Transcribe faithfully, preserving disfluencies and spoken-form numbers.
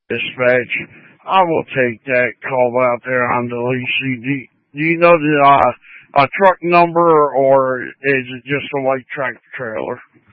Dispatch. I will take that call out there on the Lacey. Do, do you know the uh, a truck number or is it just a white tractor trailer?